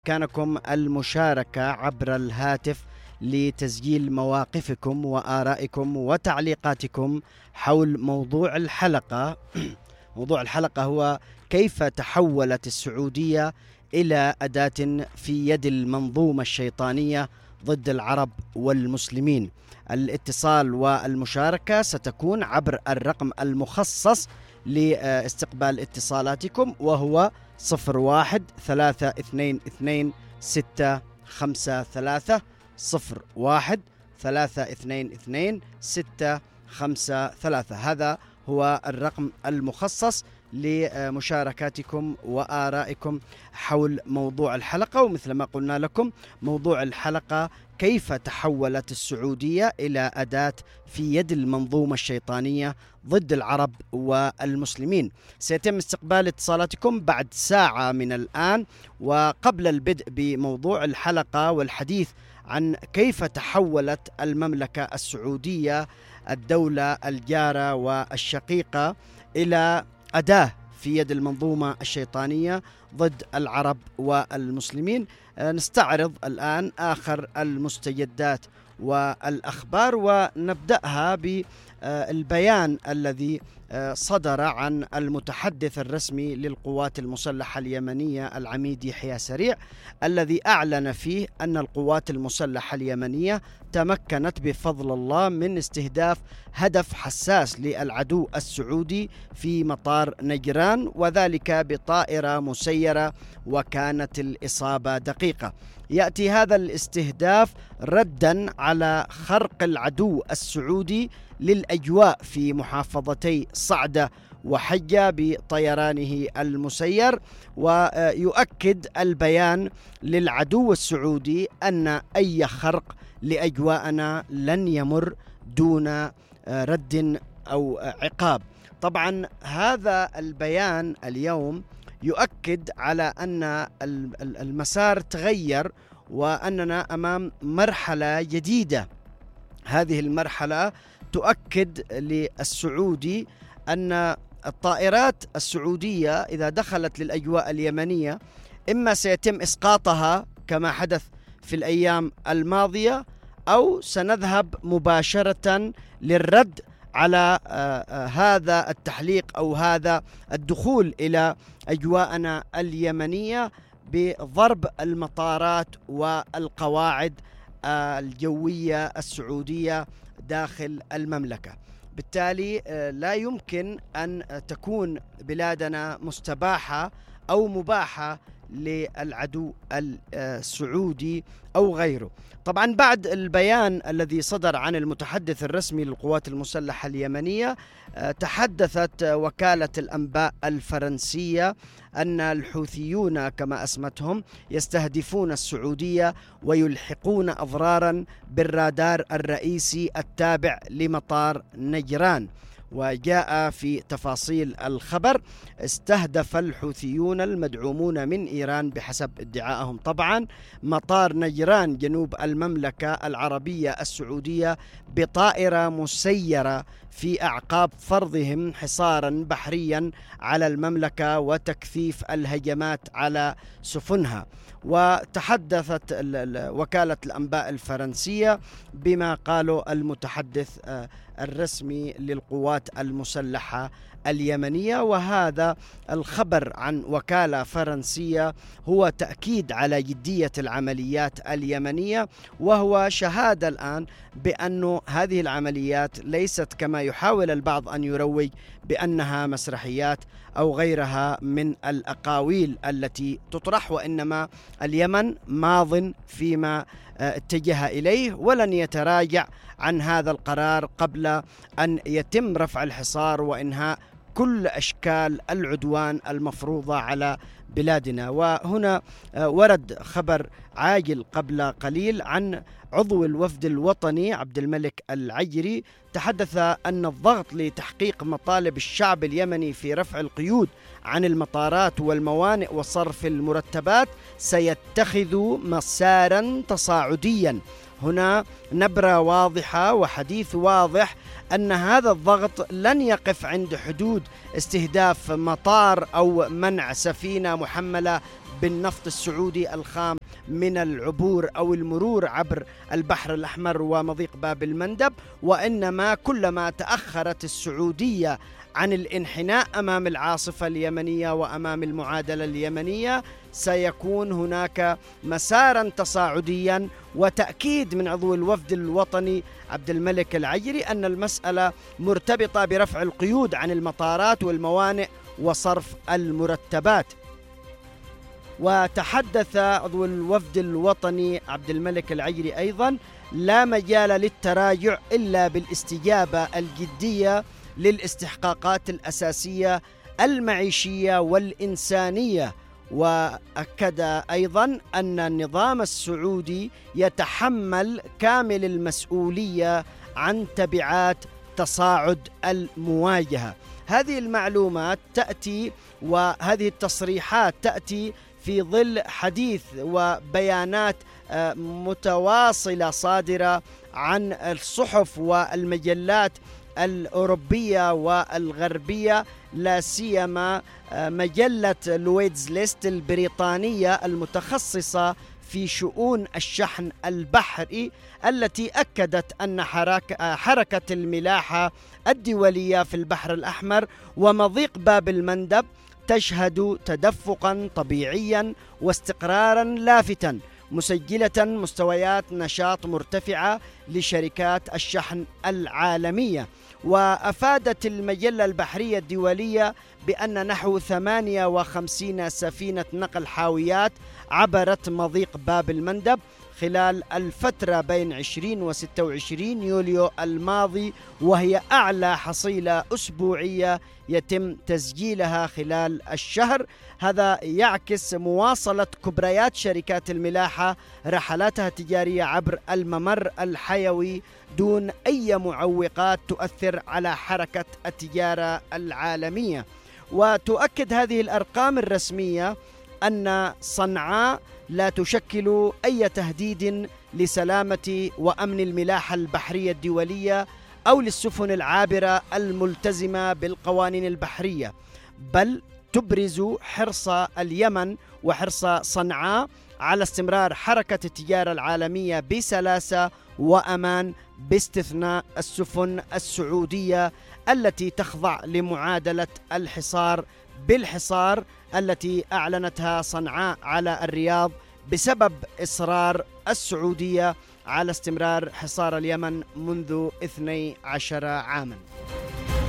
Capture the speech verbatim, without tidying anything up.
بإمكانكم المشاركة عبر الهاتف لتسجيل مواقفكم وآرائكم وتعليقاتكم حول موضوع الحلقة. موضوع الحلقة هو: كيف تحولت السعودية إلى أداة في يد المنظومة الشيطانية ضد العرب والمسلمين؟ الاتصال والمشاركة ستكون عبر الرقم المخصص لاستقبال اتصالاتكم، وهو صفر واحد ثلاثة اثنين اثنين ستة خمسة ثلاثة صفر واحد ثلاثة اثنين اثنين ستة خمسة ثلاثة. هذا هو الرقم المخصص لمشاركاتكم وآرائكم حول موضوع الحلقة. ومثل ما قلنا لكم، موضوع الحلقة: كيف تحولت السعودية إلى أداة في يد المنظومة الشيطانية ضد العرب والمسلمين. سيتم استقبال اتصالاتكم بعد ساعة من الآن. وقبل البدء بموضوع الحلقة والحديث عن كيف تحولت المملكة السعودية، الدولة الجارة والشقيقة، إلى أداة في يد المنظومة الشيطانية ضد العرب والمسلمين، نستعرض الآن آخر المستجدات والأخبار، ونبدأها بالبيان الذي صدر عن المتحدث الرسمي للقوات المسلحة اليمنية العميد يحيى سريع، الذي أعلن فيه أن القوات المسلحة اليمنية تمكنت بفضل الله من استهداف هدف حساس للعدو السعودي في مطار نجران، وذلك بطائرة مسيرة، وكانت الإصابة دقيقة. يأتي هذا الاستهداف ردا على خرق العدو السعودي للأجواء في محافظتي صعدة وحجة بطيرانه المسير. ويؤكد البيان للعدو السعودي أن أي خرق لأجواءنا لن يمر دون رد أو عقاب. طبعا هذا البيان اليوم يؤكد على أن المسار تغير، وأننا أمام مرحلة جديدة. هذه المرحلة تؤكد للسعودي أن الطائرات السعودية إذا دخلت للأجواء اليمنية إما سيتم إسقاطها كما حدث في الأيام الماضية، أو سنذهب مباشرة للرد على هذا التحليق أو هذا الدخول إلى أجواءنا اليمنية بضرب المطارات والقواعد الجوية السعودية داخل المملكة. بالتالي لا يمكن أن تكون بلادنا مستباحة أو مباحة للعدو السعودي أو غيره. طبعا بعد البيان الذي صدر عن المتحدث الرسمي للقوات المسلحة اليمنية، تحدثت وكالة الأنباء الفرنسية أن الحوثيون كما أسمتهم يستهدفون السعودية ويلحقون أضرارا بالرادار الرئيسي التابع لمطار نجران. وجاء في تفاصيل الخبر: استهدف الحوثيون المدعومون من إيران بحسب ادعائهم طبعا مطار نجران جنوب المملكة العربية السعودية بطائرة مسيرة في أعقاب فرضهم حصارا بحريا على المملكة وتكثيف الهجمات على سفنها. وتحدثت وكالة الأنباء الفرنسية بما قاله المتحدث الرسمي للقوات المسلحة اليمنية. وهذا الخبر عن وكالة فرنسية هو تأكيد على جدية العمليات اليمنية، وهو شهادة الآن بأن هذه العمليات ليست كما يحاول البعض أن يروج بأنها مسرحيات أو غيرها من الأقاويل التي تطرح، وإنما اليمن ماض فيما اتجه إليه ولن يتراجع عن هذا القرار قبل أن يتم رفع الحصار وإنهاء كل أشكال العدوان المفروضة على بلادنا. وهنا ورد خبر عاجل قبل قليل عن عضو الوفد الوطني عبد الملك العجري، تحدث أن الضغط لتحقيق مطالب الشعب اليمني في رفع القيود عن المطارات والموانئ وصرف المرتبات سيتخذ مسارا تصاعديا. هنا نبرة واضحة وحديث واضح أن هذا الضغط لن يقف عند حدود استهداف مطار أو منع سفينة محملة بالنفط السعودي الخام من العبور أو المرور عبر البحر الأحمر ومضيق باب المندب، وإنما كلما تأخرت السعودية عن الانحناء أمام العاصفة اليمنية وأمام المعادلة اليمنية سيكون هناك مسارا تصاعديا. وتأكيد من عضو الوفد الوطني عبد الملك العجري أن المسألة مرتبطة برفع القيود عن المطارات والموانئ وصرف المرتبات. وتحدث عضو الوفد الوطني عبد الملك العجري أيضا: لا مجال للتراجع إلا بالاستجابة الجدية للاستحقاقات الأساسية المعيشية والإنسانية. وأكد أيضا أن النظام السعودي يتحمل كامل المسؤولية عن تبعات تصاعد المواجهة. هذه المعلومات تأتي وهذه التصريحات تأتي في ظل حديث وبيانات متواصلة صادرة عن الصحف والمجلات الأوروبية والغربية، لا سيما مجلة لويدز ليست البريطانية المتخصصة في شؤون الشحن البحري، التي أكدت أن حركة الملاحة الدولية في البحر الأحمر ومضيق باب المندب تشهد تدفقا طبيعيا واستقرارا لافتا، مسجلة مستويات نشاط مرتفعة لشركات الشحن العالمية. وأفادت المجلة البحرية الدولية بأن نحو ثمانية وخمسين سفينة نقل حاويات عبرت مضيق باب المندب خلال الفترة بين عشرين وستة وعشرين يوليو الماضي، وهي أعلى حصيلة أسبوعية يتم تسجيلها خلال الشهر. هذا يعكس مواصلة كبريات شركات الملاحة رحلاتها التجارية عبر الممر الحيوي دون أي معوقات تؤثر على حركة التجارة العالمية. وتؤكد هذه الأرقام الرسمية أن صنعاء لا تشكل أي تهديد لسلامة وأمن الملاحة البحرية الدولية أو للسفن العابرة الملتزمة بالقوانين البحرية، بل تبرز حرص اليمن وحرص صنعاء على استمرار حركة التجارة العالمية بسلاسة وأمان، باستثناء السفن السعودية التي تخضع لمعادلة الحصار بالحصار التي أعلنتها صنعاء على الرياض بسبب إصرار السعودية على استمرار حصار اليمن منذ اثني عشر عاما.